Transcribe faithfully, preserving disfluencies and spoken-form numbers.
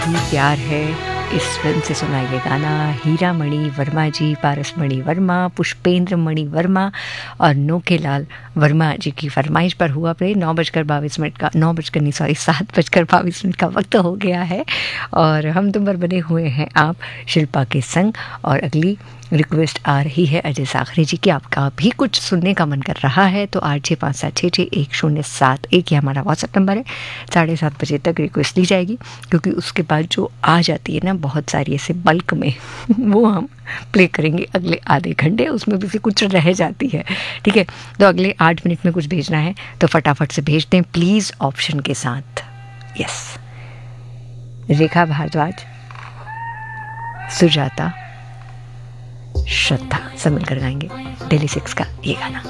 ही प्यार है, इस फिल्म से सुना ये गाना हीरा मणि वर्मा जी, पारस मणि वर्मा, पुष्पेंद्र मणि वर्मा और नोकेलाल वर्मा जी की फरमाइश पर हुआ प्ले। नौ बजकर बाईस मिनट का नौ बजकर नहीं सॉरी सात बजकर बाईस मिनट का वक्त हो गया है और हम तुम पर बने हुए हैं आप शिल्पा के संग। और अगली रिक्वेस्ट आ रही है अजय साखरे जी की, आपका भी कुछ सुनने का मन कर रहा है तो आठ छः पाँच सात छः छः एक शून्य सात एक ये हमारा व्हाट्सएप नंबर है। साढ़े सात बजे तक रिक्वेस्ट ली जाएगी क्योंकि उसके बाद जो आ जाती है ना बहुत सारी ऐसे बल्क में वो हम प्ले करेंगे अगले आधे घंटे, उसमें भी से कुछ रह जाती है। ठीक है, तो अगले आठ मिनट में कुछ भेजना है तो फटाफट से भेज दें प्लीज़ ऑप्शन के साथ। यस, रेखा भारद्वाज, सुजाता, श्रद्धा सब मिलकर गाएंगे डेली सिक्स का ये गाना।